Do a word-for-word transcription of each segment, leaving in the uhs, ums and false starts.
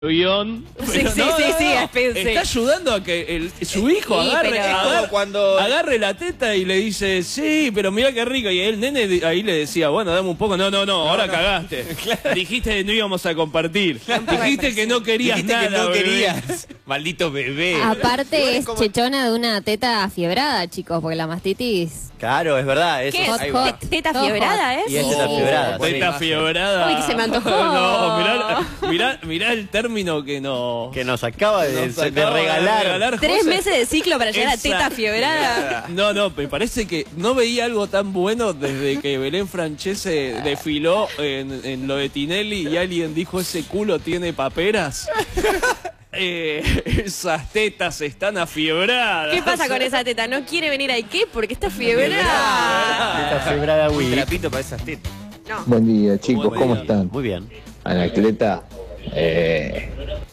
avión. Sí, Pero sí, no, sí, no, sí, no. pensé. Está ayudando a que el, su hijo Sí, agarre, pero- agarre, cuando- agarre la teta y le dice, sí, pero mira qué rico. Y el nene de- ahí le decía, bueno, dame un poco. No, no, no, ahora no. cagaste. Claro. Dijiste que no íbamos a compartir. Tampoco Dijiste hay que no querías Dijiste nada, que no bebé. querías. Maldito bebé. Ah, Aparte Igual es es como- chechona de una teta afiebrada, chicos, porque la mastitis... Claro, es verdad. Eso, ¿Qué Hot, ahí es? va. hot. ¿Teta Todo fiebrada, hot. es? Y es teta Oh, fiebrada. sí. Teta fiebrada. Uy, que se me antojó. No, mirá, mirá, mirá el término que nos... Que nos acaba de, nos de acaba regalar. Tres José. meses de ciclo para llegar a Esa- teta fiebrada. No, no, me parece que no veía algo tan bueno desde que Belén Francese desfiló en, en lo de Tinelli y alguien dijo, ese culo tiene paperas. Eh, esas tetas están afiebradas. ¿Qué pasa con esa teta? ¿No quiere venir ahí? ¿Qué? Porque está fiebrada. Teta fiebrada, Un Wii. trapito para esas tetas. No. Buen día, chicos, Buen ¿cómo día. están? Muy bien. Anacleta, eh,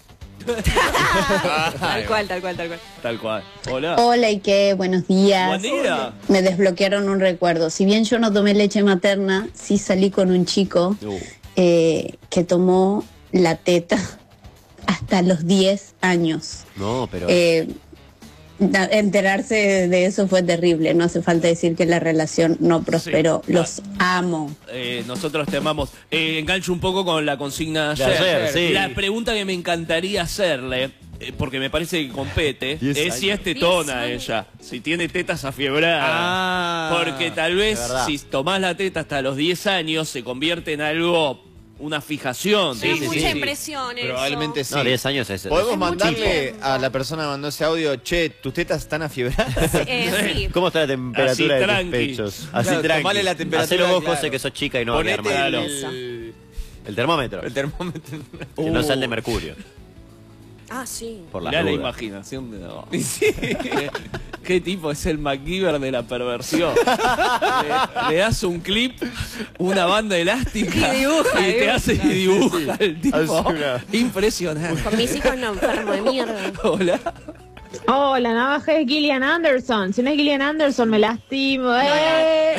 Tal cual, tal cual, tal cual. Tal cual. Hola. Hola y qué buenos días. Buen día. Me desbloquearon un recuerdo. Si bien yo no tomé leche materna, sí salí con un chico Uh. eh, que tomó la teta hasta los diez años. No, pero. Eh, da- enterarse de eso fue terrible. No hace falta decir que la relación no prosperó. Sí. Los amo. Eh, nosotros te amamos. Eh, engancho un poco con la consigna de De ayer. ayer, sí. La pregunta que me encantaría hacerle, eh, porque me parece que compete, Diez es si años. es tetona Diez ella, si tiene tetas afiebradas. Ah, porque tal vez de verdad. si tomás la teta hasta los diez años se convierte en algo, una fijación. Sí, sí, mucha sí. impresión eso. Probablemente sí. No, diez años es. Podemos Es mucho mandarle tiempo. a la persona que mandó ese audio, che, tus tetas están afiebradas. Eh, sí. ¿Cómo está la temperatura Así, de tus tranqui. pechos? Así Claro, tranqui. tomale la temperatura, Hacelo vos, claro. José, que sos chica y no va a quedar Ponete mal. el, El termómetro. el termómetro. Que no sea el de mercurio. Ah, sí. Por la Mirá la duda. imaginación de no. ¿Qué, qué tipo es el MacGyver de la perversión? Le, le das un clip, una banda elástica Y dibuja, y te dibuja. hace y dibuja el tipo. Hace una- Impresionante. Con mis hijos no enfermo de mierda. Hola. Oh, la navaja es Gillian Anderson. Si no es Gillian Anderson, me lastimo. ¡Eh!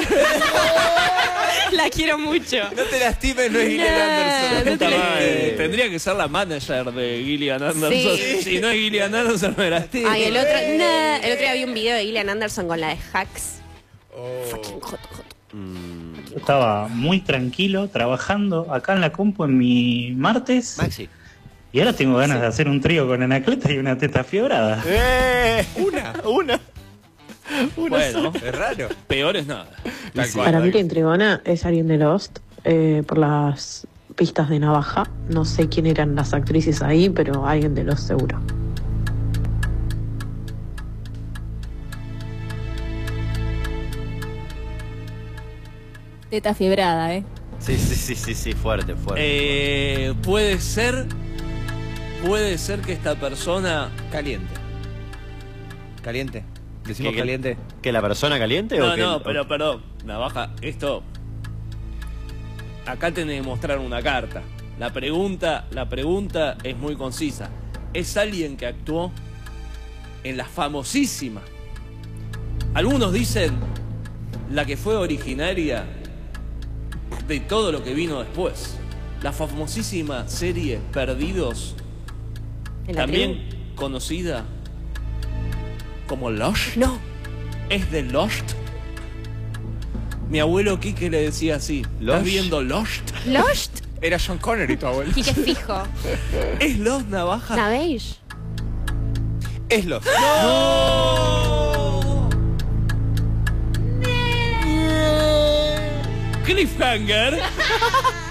La quiero mucho. No te lastimes, no es Gillian No, Anderson. no te Puta la- madre, tendría que ser la manager de Gillian Anderson. Sí. Si no es Gillian Anderson, me lastima. Ay, el otro, nah, el otro día vi un video de Gillian Anderson con la de Hacks. Fucking hot, hot. Estaba muy tranquilo trabajando acá en la compu en mi martes Maxi. y ahora tengo ganas de hacer un trío con Anacleta y una teta fiebrada. ¡Eh! Una. Una. Una Bueno, Es raro. peor es nada. Tal cual. Para mí la intrigona es alguien de Lost, eh, por las pistas de navaja. No sé quién eran las actrices ahí, pero alguien de Lost seguro. Teta fiebrada, ¿eh? Sí, sí, sí, sí, sí, fuerte, fuerte. Eh, puede ser, puede ser que esta persona... Caliente. Caliente. Decimos ¿Que- que- caliente. ¿Que la persona caliente o No, que.? no, pero perdón, Navaja, esto... Acá tenés que mostrar una carta. La pregunta, la pregunta es muy concisa. ¿Es alguien que actuó en la famosísima? Algunos dicen la que fue originaria de todo lo que vino después. La famosísima serie Perdidos, ¿En la también tribu? conocida como Lost. No. ¿Es de Lost? Mi abuelo Quique le decía así. ¿Estás ¿Lost? viendo Lost? Lost. Era John Connery tu abuelo. Quique fijo. ¿Es Lost, Navaja? ¿Sabéis? Es lo. ¡No! Cliffhanger.